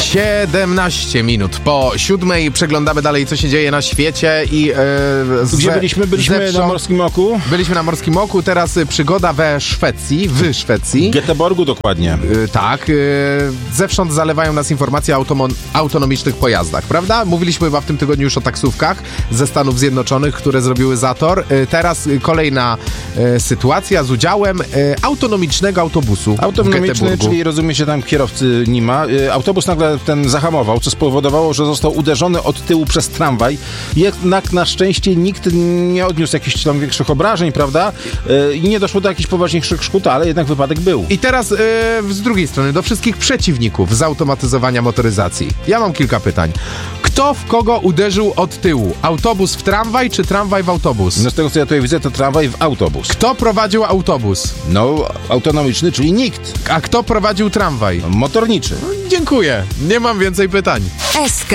17 minut po 7 przeglądamy dalej, co się dzieje na świecie i gdzie byliśmy? Byliśmy na Morskim Oku. Byliśmy na Morskim Oku, teraz przygoda w Szwecji. Göteborgu dokładnie. Tak. Zewsząd zalewają nas informacje o autonomicznych pojazdach, prawda? Mówiliśmy chyba w tym tygodniu już o taksówkach ze Stanów Zjednoczonych, które zrobiły zator. Teraz kolejna sytuacja z udziałem autonomicznego autobusu. Autonomiczny, czyli rozumie się tam kierowcy nie ma. Autobus nagle ten zahamował, co spowodowało, że został uderzony od tyłu przez tramwaj. Jednak na szczęście nikt nie odniósł jakichś tam większych obrażeń, prawda? I nie doszło do jakichś poważniejszych szkód, ale jednak wypadek był. I teraz z drugiej strony do wszystkich przeciwników zautomatyzowania motoryzacji. Ja mam kilka pytań. Kto w kogo uderzył od tyłu? Autobus w tramwaj czy tramwaj w autobus? No z tego co ja tutaj widzę, to tramwaj w autobus. Kto prowadził autobus? No, autonomiczny, czyli nikt. A kto prowadził tramwaj? Motorniczy. Dziękuję. Nie mam więcej pytań. SK